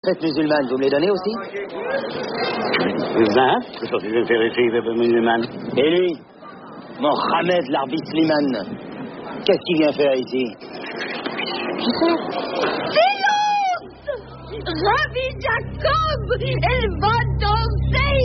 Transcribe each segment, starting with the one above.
Fête musulmane, vous me les donnez aussi? Qu'est-ce que tu veux faire ici, fête musulmane? Et lui, Mohamed l'arbitre Slimane, qu'est-ce qu'il vient faire ici? Silence! Rabbi Jacob, elle va danser!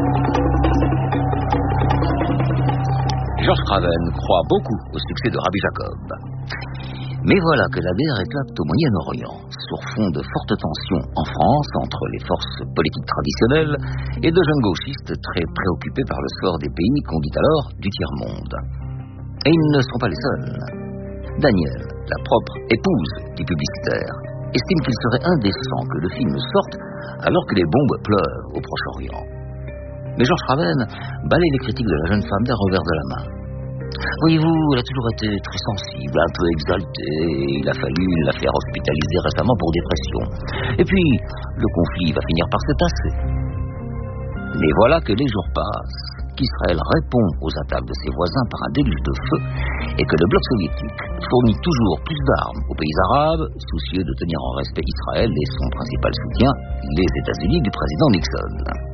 Georges Craven croit beaucoup au succès de Rabbi Jacob. Mais voilà que la guerre éclate au Moyen-Orient, sur fond de fortes tensions en France entre les forces politiques traditionnelles et de jeunes gauchistes très préoccupés par le sort des pays qu'on dit alors du tiers-monde. Et ils ne sont pas les seuls. Daniel, la propre épouse du publicitaire, estime qu'il serait indécent que le film sorte alors que les bombes pleuvent au Proche-Orient. Mais Georges Craven balaye les critiques de la jeune femme d'un revers de la main. Voyez-vous, elle a toujours été très sensible, un peu exaltée, et il a fallu la faire hospitaliser récemment pour dépression. Et puis, le conflit va finir par se tasser. Mais voilà que les jours passent, qu'Israël répond aux attaques de ses voisins par un déluge de feu, et que le bloc soviétique fournit toujours plus d'armes aux pays arabes, soucieux de tenir en respect Israël et son principal soutien, les États-Unis du président Nixon.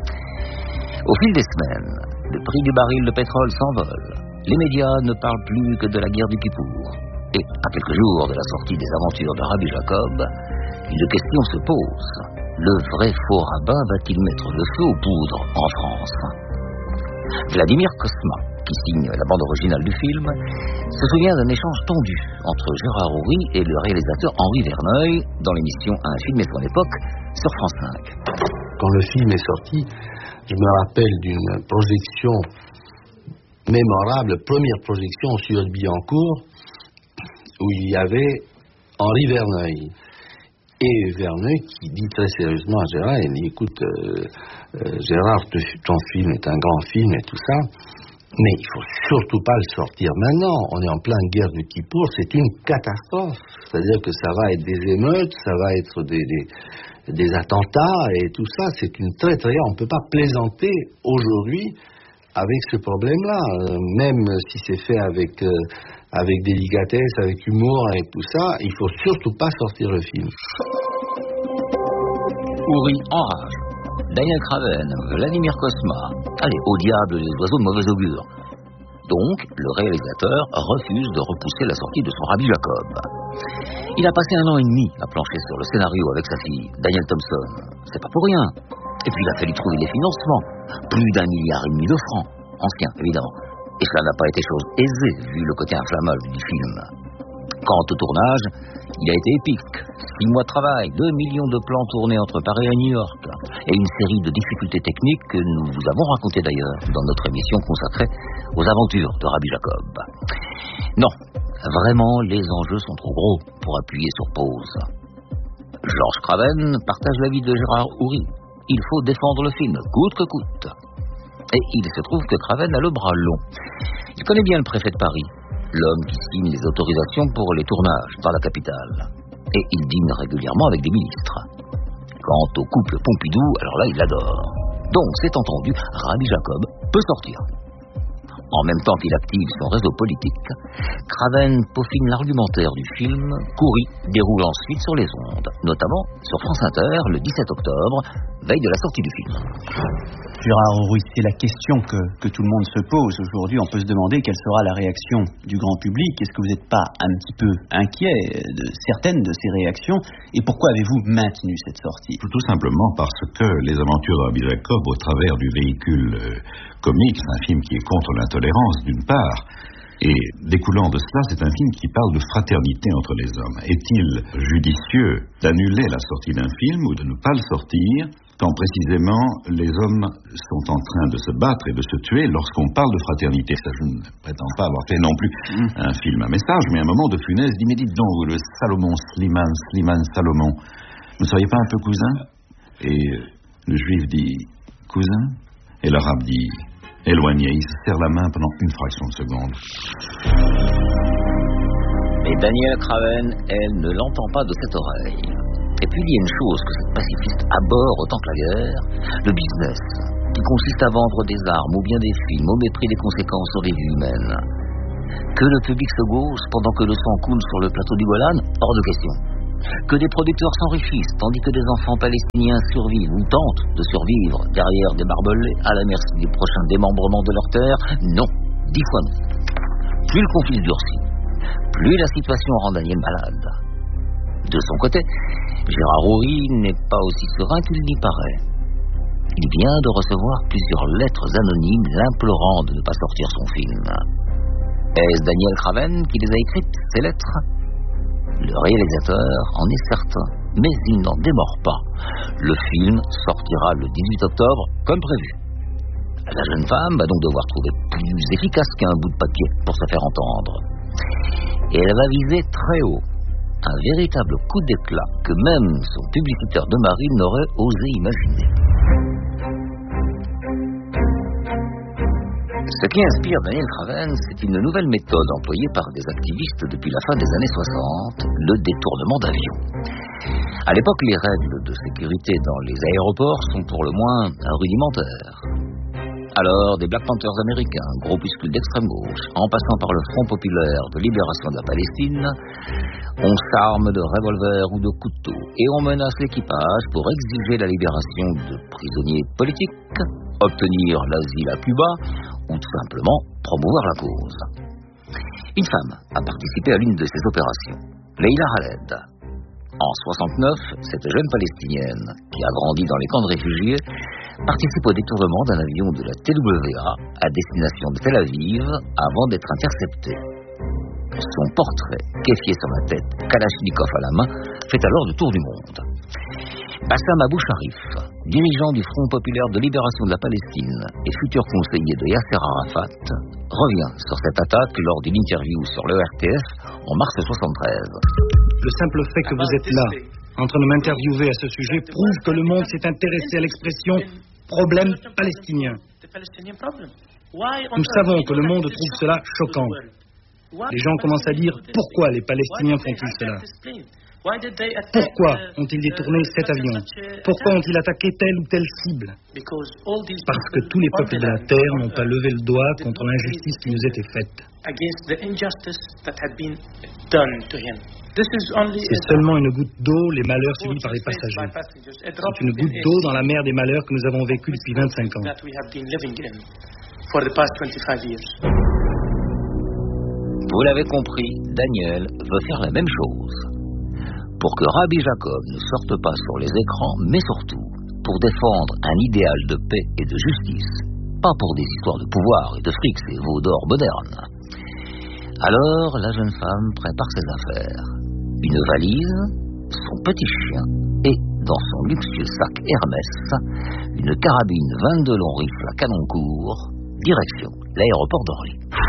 Au fil des semaines, le prix du baril de pétrole s'envole. Les médias ne parlent plus que de la guerre du Kippour. Et à quelques jours de la sortie des aventures de Rabbi Jacob, une question se pose. Le vrai faux rabbin va-t-il mettre le feu aux poudres en France? Vladimir Kosma, qui signe la bande originale du film, se souvient d'un échange tendu entre Gérard Houry et le réalisateur Henri Verneuil dans l'émission Un film et son époque sur France 5. Quand le film est sorti, je me rappelle d'une projection mémorable, première projection sur Billancourt, où il y avait Henri Verneuil. Et Verneuil qui dit très sérieusement à Gérard, il dit, écoute, Gérard, ton film est un grand film et tout ça, mais il faut surtout pas le sortir maintenant. On est en pleine guerre du Kippour, c'est une catastrophe. C'est-à-dire que ça va être des émeutes, ça va être des attentats et tout ça, c'est une très très... On ne peut pas plaisanter aujourd'hui avec ce problème-là. Même si c'est fait avec délicatesse, avec humour, avec tout ça, il faut surtout pas sortir le film. Houry enrage. Daniel Craven, Vladimir Kosma. Allez, au diable les oiseaux de mauvais augure. Donc, le réalisateur refuse de repousser la sortie de son Rabbi Jacob. Il a passé 1 an et demi à plancher sur le scénario avec sa fille, Danielle Thompson. C'est pas pour rien. Et puis il a fallu trouver les financements. Plus d'1,5 milliard de francs. Anciens, évidemment. Et cela n'a pas été chose aisée, vu le côté inflammable du film. Quant au tournage, il a été épique. 6 mois de travail, 2 millions de plans tournés entre Paris et New York, et une série de difficultés techniques que nous vous avons racontées d'ailleurs dans notre émission consacrée aux aventures de Rabbi Jacob. Non, vraiment, les enjeux sont trop gros pour appuyer sur pause. Georges Craven partage l'avis de Gérard Houry. Il faut défendre le film, coûte que coûte. Et il se trouve que Craven a le bras long. Il connaît bien le préfet de Paris, l'homme qui signe les autorisations pour les tournages dans la capitale. Et il dîne régulièrement avec des ministres. Quant au couple Pompidou, alors là, il l'adore. Donc, c'est entendu, Rabbi Jacob peut sortir. En même temps qu'il active son réseau politique, Craven peaufine l'argumentaire du film qu'Houry déroule ensuite sur les ondes, notamment sur France Inter le 17 octobre, veille de la sortie du film. Gérard Houry, c'est la question que tout le monde se pose aujourd'hui. On peut se demander quelle sera la réaction du grand public. Est-ce que vous n'êtes pas un petit peu inquiet de certaines de ces réactions? Et pourquoi avez-vous maintenu cette sortie? Tout simplement parce que Les Aventures de Rabbi Jacob, au travers du véhicule comique, c'est un film qui est contre l'intolérance d'une part, et découlant de cela, c'est un film qui parle de fraternité entre les hommes. Est-il judicieux d'annuler la sortie d'un film ou de ne pas le sortir quand précisément les hommes sont en train de se battre et de se tuer lorsqu'on parle de fraternité? Ça, je ne prétends pas avoir fait non plus un film à message, mais un moment de funeste dit, mais dites donc, le Slimane Salomon, vous ne seriez pas un peu cousin? Et le juif dit, cousin? Et l'arabe dit, éloigné. Il se serre la main pendant une fraction de seconde. Mais Danielle Craven, elle, ne l'entend pas de cette oreille. Et puis il y a une chose que cette pacifiste abhorre autant que la guerre, le business, qui consiste à vendre des armes ou bien des films au mépris des conséquences sur les vies humaines. Que le public se gauche pendant que le sang coule sur le plateau du Golan, hors de question. que des producteurs s'enrichissent tandis que des enfants palestiniens survivent ou tentent de survivre derrière des barbelés à la merci des prochains démembrements de leurs terres? Non, 10 fois non. Plus le conflit durcit, plus la situation rend Daniel malade. De son côté, Gérard Houry n'est pas aussi serein qu'il n'y paraît. Il vient de recevoir plusieurs lettres anonymes l'implorant de ne pas sortir son film. Est-ce Daniel Craven qui les a écrites, ces lettres? Le réalisateur en est certain, mais il n'en démord pas. Le film sortira le 18 octobre, comme prévu. La jeune femme va donc devoir trouver plus efficace qu'un bout de papier pour se faire entendre. Et elle va viser très haut, un véritable coup d'éclat que même son publicitaire de mari n'aurait osé imaginer. Ce qui inspire Daniel Craven, c'est une nouvelle méthode employée par des activistes depuis la fin des années 60, le détournement d'avions. À l'époque, les règles de sécurité dans les aéroports sont pour le moins rudimentaires. Alors, des Black Panthers américains, groupuscules d'extrême gauche, en passant par le Front populaire de libération de la Palestine, on s'arme de revolvers ou de couteaux et on menace l'équipage pour exiger la libération de prisonniers politiques, obtenir l'asile à Cuba ou tout simplement promouvoir la cause. Une femme a participé à l'une de ces opérations, Leila Khaled. En 69, cette jeune Palestinienne, qui a grandi dans les camps de réfugiés, participe au détournement d'un avion de la TWA à destination de Tel Aviv avant d'être intercepté. Son portrait, kéfié sur la tête, Kalachnikov à la main, fait alors le tour du monde. Bassam Abou Sharif, dirigeant du Front populaire de libération de la Palestine et futur conseiller de Yasser Arafat, revient sur cette attaque lors d'une interview sur le RTF en mars 73. Le simple fait que vous êtes là, en train de m'interviewer à ce sujet, prouve que le monde s'est intéressé à l'expression « problème palestinien ». Nous savons que le monde trouve cela choquant. Les gens commencent à dire « Pourquoi les Palestiniens font-ils cela ? Pourquoi ont-ils détourné cet avion ? Pourquoi ont-ils attaqué telle ou telle cible ? Parce que tous les peuples de la terre n'ont pas levé le doigt contre l'injustice qui nous était faite. C'est seulement une goutte d'eau, les malheurs subis par les passagers. C'est une goutte d'eau dans la mer des malheurs que nous avons vécus depuis 25 ans. Vous l'avez compris, Daniel veut faire la même chose. Pour que Rabbi Jacob ne sorte pas sur les écrans, mais surtout pour défendre un idéal de paix et de justice, pas pour des histoires de pouvoir et de fric et veaux d'or modernes. Alors, la jeune femme prépare ses affaires. Une valise, son petit chien et, dans son luxueux sac Hermès, une carabine 22 long rifle à canon court, direction l'aéroport d'Orly.